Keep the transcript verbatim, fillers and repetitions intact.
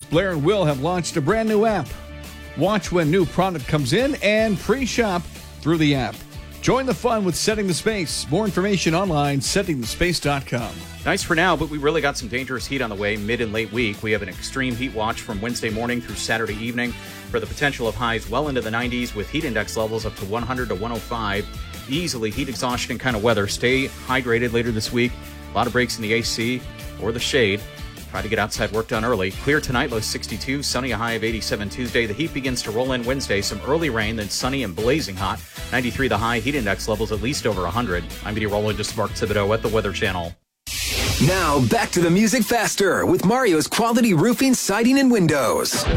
Blair and Will have launched a brand new app. Watch when new product comes in and pre-shop through the app. Join the fun with Setting the Space. More information online, setting the space dot com. Nice for now, but we really got some dangerous heat on the way mid and late week. We have an extreme heat watch from Wednesday morning through Saturday evening for the potential of highs well into the nineties with heat index levels up to one hundred to one oh five. Easily heat exhaustion kind of weather. Stay hydrated later this week. A lot of breaks in the A C or the shade. Try to get outside work done early. Clear tonight, low sixty-two. Sunny, a high of eighty-seven Tuesday. The heat begins to roll in Wednesday. Some early rain, then sunny and blazing hot. ninety-three the high. Heat index levels at least over one hundred. I'm meteorologist Mark Thibodeau at the Weather Channel. Now, back to the music faster with Mario's Quality Roofing, Siding, and Windows.